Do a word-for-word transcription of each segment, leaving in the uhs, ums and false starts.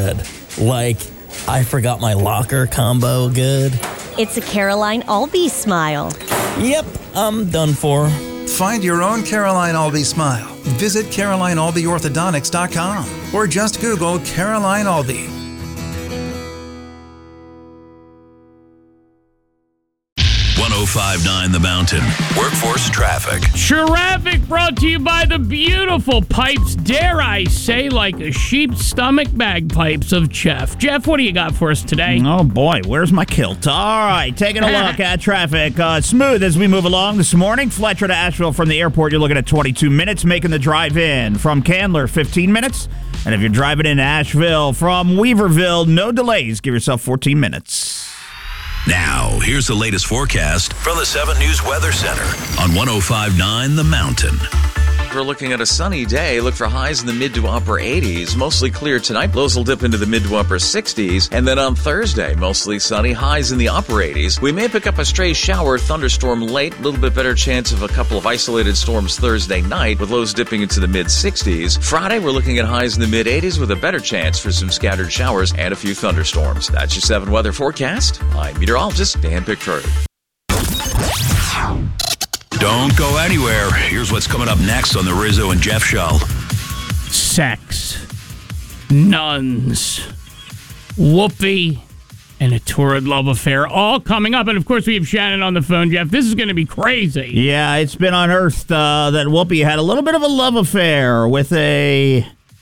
good. Like, I forgot my locker combo good. It's a Caroline Albee smile. Yep, I'm done for. Find your own Caroline Albee smile. Visit Caroline Albee Orthodontics dot com or just Google Caroline Albee. ten fifty-nine The Mountain. Workforce traffic. Traffic brought to you by the beautiful pipes, dare I say, like a sheep's stomach bagpipes of Jeff. Jeff, what do you got for us today? Oh, boy, where's my kilt? All right, taking a look at traffic. Uh, smooth as we move along this morning. Fletcher to Asheville from the airport, you're looking at twenty-two minutes, making the drive in. From Candler, fifteen minutes. And if you're driving into Asheville from Weaverville, no delays. Give yourself fourteen minutes. Now, here's the latest forecast from the seven News Weather Center on ten fifty-nine The Mountain. We're looking at a sunny day. Look for highs in the mid to upper eighties. Mostly clear tonight. Lows will dip into the mid to upper sixties. And then on Thursday, mostly sunny. Highs in the upper eighties. We may pick up a stray shower, thunderstorm late. A little bit better chance of a couple of isolated storms Thursday night with lows dipping into the mid sixties. Friday, we're looking at highs in the mid eighties with a better chance for some scattered showers and a few thunderstorms. That's your seven weather forecast. I'm meteorologist Dan Pickford. Don't go anywhere. Here's what's coming up next on the Rizzo and Jeff Show. Sex, nuns, Whoopi, and a torrid love affair, all coming up. And, of course, we have Shannon on the phone, Jeff. This is going to be crazy. Yeah, it's been unearthed uh, that Whoopi had a little bit of a love affair with a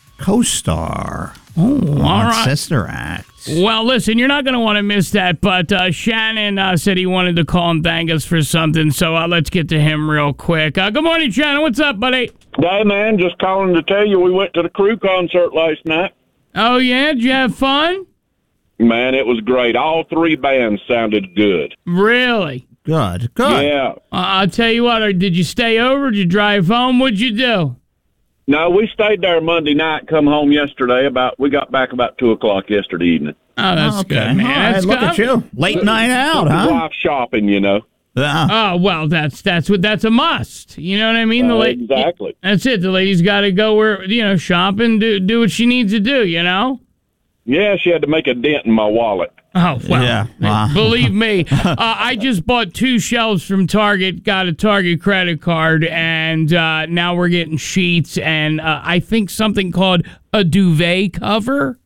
co-star oh, on all right. Sister Act. Well, listen, you're not going to want to miss that, but uh, Shannon uh, said he wanted to call and thank us for something, so uh, let's get to him real quick. Uh, good morning, Shannon. What's up, buddy? Hey, man, just calling to tell you we went to the Crew concert last night. Oh, yeah? Did you have fun? Man, it was great. All three bands sounded good. Really? Good, good. Yeah. Uh, I'll tell you what, or did you stay over? Did you drive home? What'd you do? No, we stayed there Monday night, come home yesterday. About We got back about two o'clock yesterday evening. Oh, that's oh, okay. good, man. All right, That's look good. at you. Late night out, huh? Wife shopping, you know. Uh, Oh, well, that's that's what that's a must. You know what I mean? The Uh, la- exactly. That's it. The lady's got to go where, you know, shopping, do do what she needs to do, you know? Yeah, she had to make a dent in my wallet. Oh, well, Yeah, wow. believe me, uh, I just bought two shelves from Target, got a Target credit card, and uh, now we're getting sheets and uh, I think something called a duvet cover.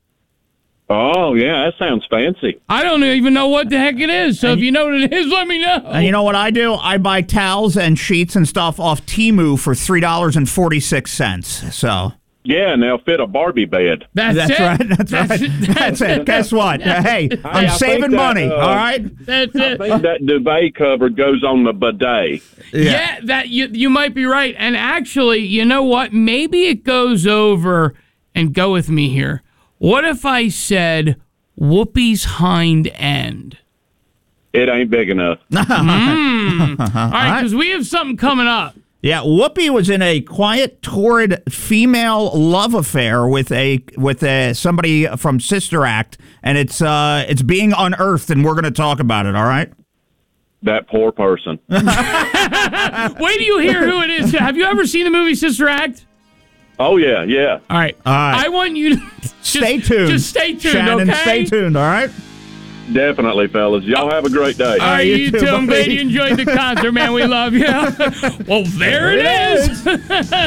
Oh, yeah, that sounds fancy. I don't even know what the heck it is, so if you know what it is, let me know. And you know what I do? I buy towels and sheets and stuff off Temu for three dollars and forty-six cents. So... Yeah, and they'll fit a Barbie bed. That's, That's it. right. That's, That's right. it. That's it. Guess what? Hey, I'm I saving think that, money. uh, all right. That's I it. think that duvet cover goes on the bidet. Yeah. that you you might be right. And actually, you know what? Maybe it goes over, and go with me here. What if I said Whoopi's hind end? It ain't big enough. mm. All right, because we have something coming up. Yeah, Whoopi was in a quiet, torrid female love affair with a with a somebody from Sister Act, and it's uh it's being unearthed, and we're going to talk about it. All right. That poor person. Wait till you hear who it is. Have you ever seen the movie Sister Act? Oh, yeah, yeah. All right. All right. I want you to just, stay tuned. Just stay tuned, Shannon, okay? stay tuned. All right. Definitely, fellas. Y'all have a great day. All right, you you too, too. I'm glad buddy. you enjoyed the concert, man. We love you. Well, there it is.